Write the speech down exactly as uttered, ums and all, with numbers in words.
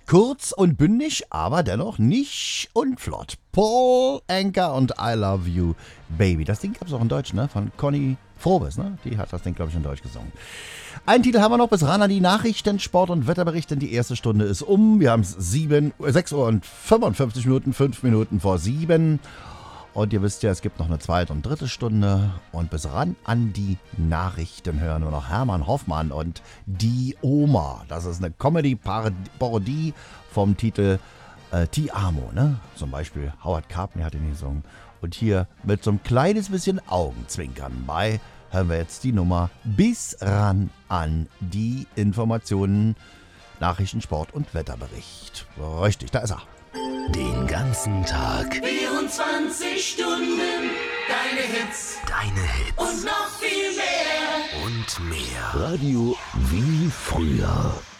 Kurz und bündig, aber dennoch nicht unflott. Paul Anka und I Love You, Baby. Das Ding gab es auch in Deutsch, ne? Von Conny Frobes, ne? Die hat das Ding, glaube ich, in Deutsch gesungen. Einen Titel haben wir noch bis ran an die Nachrichten, Sport- und Wetterberichte. Die erste Stunde ist um. Wir haben es sechs Uhr und fünfundfünfzig Minuten, fünf Minuten vor sieben. Und ihr wisst ja, es gibt noch eine zweite und dritte Stunde. Und bis ran an die Nachrichten hören wir noch Hermann Hoffmann und Die Oma. Das ist eine Comedy-Parodie vom Titel äh, Ti Amo, ne? Zum Beispiel Howard Carpenter hat ihn gesungen. Und hier mit so ein kleines bisschen Augenzwinkern bei hören wir jetzt die Nummer Bis ran an die Informationen, Nachrichten, Sport und Wetterbericht. Richtig, da ist er. Den ganzen Tag. vierundzwanzig Stunden. Deine Hits. Deine Hits. Und noch viel mehr. Und mehr. Radio wie früher.